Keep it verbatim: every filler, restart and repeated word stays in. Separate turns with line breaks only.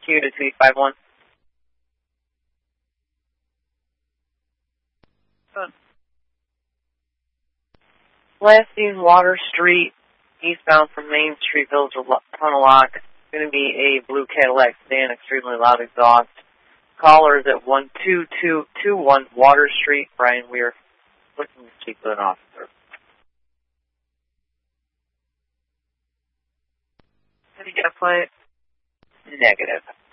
Q to three five one. Huh. Last seen Water Street, eastbound from Main Street, Village of Tunnel Lock. Going to be a blue Cadillac sedan, extremely loud exhaust. Caller is at one two two two one Water Street. Brian Weir, looking to speak with an officer. Did he get a plate? Negative.